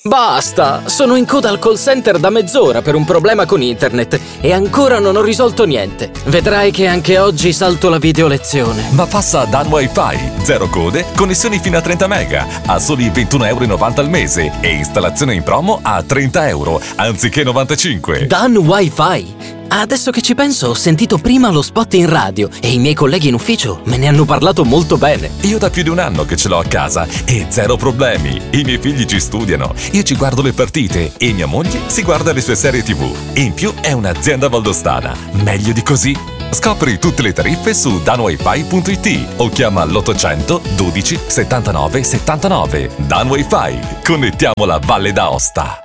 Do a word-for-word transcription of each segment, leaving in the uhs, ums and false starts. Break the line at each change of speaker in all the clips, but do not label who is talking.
Basta! Sono in coda al call center da mezz'ora per un problema con internet e ancora non ho risolto niente. Vedrai che anche oggi salto la video lezione.
Ma passa a Dan Wi-Fi. Zero code, connessioni fino a trenta mega, a soli ventuno virgola novanta euro al mese e installazione in promo a trenta euro, anziché novantacinque.
Dan Wi-Fi? Adesso che ci penso, ho sentito prima lo spot in radio e i miei colleghi in ufficio me ne hanno parlato molto bene.
Io da più di un anno che ce l'ho a casa e zero problemi. I miei figli ci studiano, io ci guardo le partite e mia moglie si guarda le sue serie tivù. In più è un'azienda valdostana. Meglio di così? Scopri tutte le tariffe su dan wifi punto it o chiama l'ottocento dodici settantanove settantanove. Dan Wi-Fi. Connettiamo la Valle d'Aosta.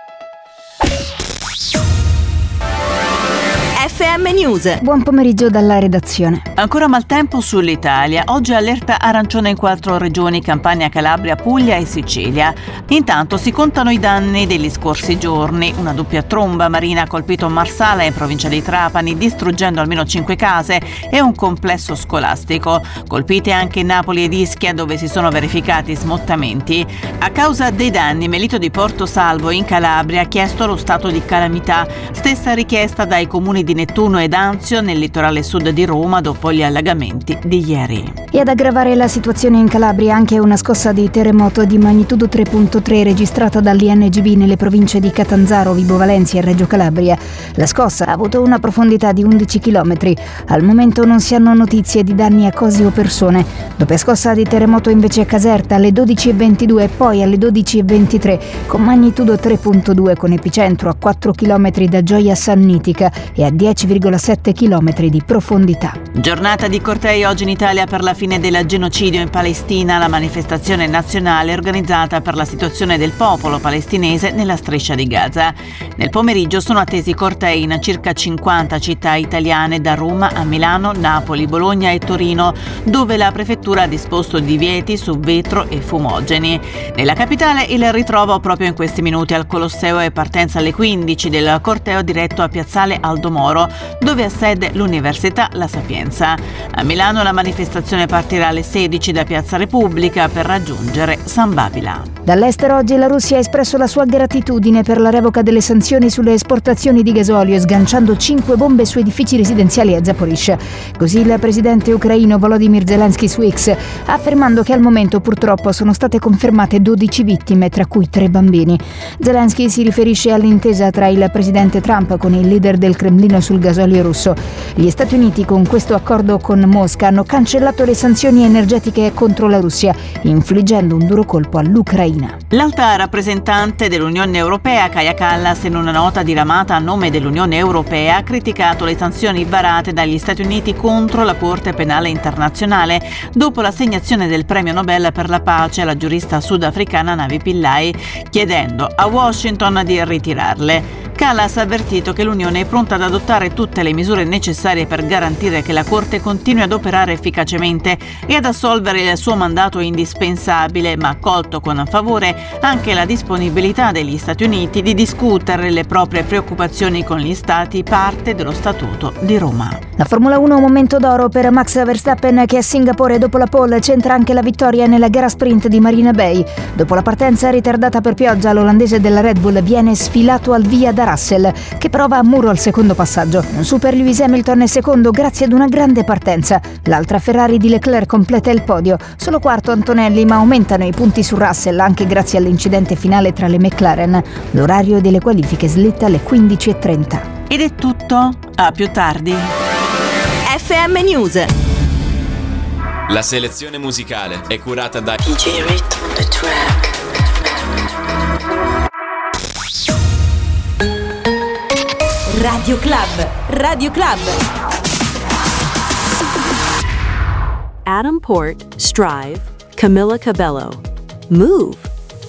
F M News.
Buon pomeriggio dalla redazione.
Ancora maltempo sull'Italia. Oggi allerta arancione in quattro regioni: Campania, Calabria, Puglia e Sicilia. Intanto si contano i danni degli scorsi giorni. Una doppia tromba marina ha colpito Marsala in provincia di Trapani, distruggendo almeno cinque case e un complesso scolastico. Colpite anche Napoli ed Ischia, dove si sono verificati smottamenti. A causa dei danni, Melito di Porto Salvo in Calabria ha chiesto lo stato di calamità. Stessa richiesta dai comuni di Nettuno ed Anzio nel litorale sud di Roma dopo gli allagamenti di ieri.
E ad aggravare la situazione in Calabria anche una scossa di terremoto di magnitudo tre virgola tre registrata dall'I N G B nelle province di Catanzaro, Vibo Valentia e Reggio Calabria. La scossa ha avuto una profondità di undici chilometri. Al momento non si hanno notizie di danni a cose o persone. Doppia scossa di terremoto invece a Caserta alle dodici e ventidue e poi alle dodici e ventitré con magnitudo tre virgola due con epicentro a quattro chilometri da Gioia Sannitica e a dieci virgola sette chilometri di profondità.
Giornata di cortei oggi in Italia per la fine del genocidio in Palestina, la manifestazione nazionale organizzata per la situazione del popolo palestinese nella striscia di Gaza. Nel pomeriggio sono attesi cortei in circa cinquanta città italiane, da Roma a Milano, Napoli, Bologna e Torino, dove la prefettura ha disposto divieti su vetro e fumogeni. Nella capitale il ritrovo proprio in questi minuti al Colosseo e partenza alle quindici del corteo diretto a Piazzale Aldo Moro, dove ha sede l'Università La Sapienza. A Milano la manifestazione partirà alle sedici da Piazza Repubblica per raggiungere San Babila.
Dall'estero oggi la Russia ha espresso la sua gratitudine per la revoca delle sanzioni sulle esportazioni di gasolio, sganciando cinque bombe su edifici residenziali a Zaporizhzhia. Così il presidente ucraino Volodymyr Zelensky su X, affermando che al momento purtroppo sono state confermate dodici vittime, tra cui tre bambini. Zelensky si riferisce all'intesa tra il presidente Trump con il leader del Cremlino sul gasolio russo. Gli Stati Uniti con questo accordo con Mosca hanno cancellato le sanzioni energetiche contro la Russia, infliggendo un duro colpo all'Ucraina.
L'alta rappresentante dell'Unione Europea, Kaja Kallas, in una nota diramata a nome dell'Unione Europea, ha criticato le sanzioni varate dagli Stati Uniti contro la Corte Penale Internazionale dopo l'assegnazione del premio Nobel per la pace alla giurista sudafricana Navi Pillay, chiedendo a Washington di ritirarle. Kallas ha avvertito che l'Unione è pronta ad adottare tutte le misure necessarie per garantire che la Corte continui ad operare efficacemente e ad assolvere il suo mandato indispensabile, ma ha accolto con favore anche la disponibilità degli Stati Uniti di discutere le proprie preoccupazioni con gli Stati parte dello Statuto di Roma.
La Formula uno, un momento d'oro per Max Verstappen, che a Singapore dopo la pole centra anche la vittoria nella gara sprint di Marina Bay. Dopo la partenza ritardata per pioggia, l'olandese della Red Bull viene sfilato al via da Russell, che prova a muro al secondo passaggio. Un super Lewis Hamilton è secondo grazie ad una grande partenza. L'altra Ferrari di Leclerc completa il podio. Solo quarto Antonelli, ma aumentano i punti su Russell anche grazie all'incidente finale tra le McLaren. L'orario delle qualifiche slitta alle quindici e trenta.
Ed è tutto. A più tardi.
F M News.
La selezione musicale è curata da
D J Rhythm on the track.
Radio Club. Radio Club.
Adam Port, Strive, Camila Cabello. Move.